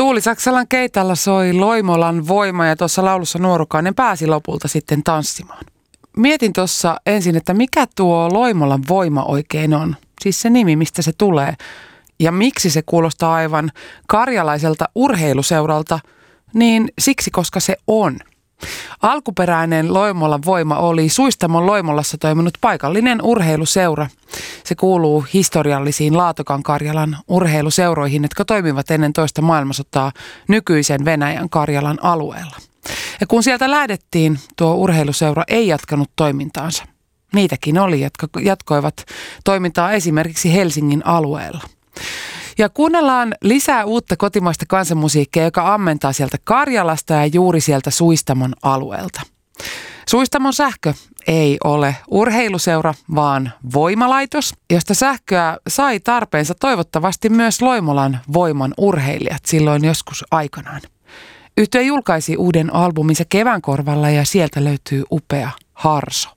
Tuuli Saksalan keitalla soi Loimolan Voima ja tuossa laulussa Nuorukainen pääsi lopulta sitten tanssimaan. Mietin tuossa ensin, että mikä tuo Loimolan Voima oikein on. Siis se nimi, mistä se tulee. Ja miksi se kuulostaa aivan karjalaiselta urheiluseuralta, niin siksi, koska se on. Alkuperäinen Loimolan Voima oli Suistamon Loimolassa toiminut paikallinen urheiluseura. Se kuuluu historiallisiin Laatokan-Karjalan urheiluseuroihin, jotka toimivat ennen toista maailmansotaa nykyisen Venäjän Karjalan alueella. Ja kun sieltä lähdettiin, tuo urheiluseura ei jatkanut toimintaansa. Niitäkin oli, jotka jatkoivat toimintaa esimerkiksi Helsingin alueella. Ja kuunnellaan lisää uutta kotimaista kansanmusiikkia, joka ammentaa sieltä Karjalasta ja juuri sieltä Suistamon alueelta. Suistamon sähkö ei ole urheiluseura, vaan voimalaitos, josta sähköä sai tarpeensa toivottavasti myös Loimolan Voiman urheilijat silloin joskus aikanaan. Yhtye julkaisi uuden albuminsa Kevään korvalla ja sieltä löytyy upea Harso.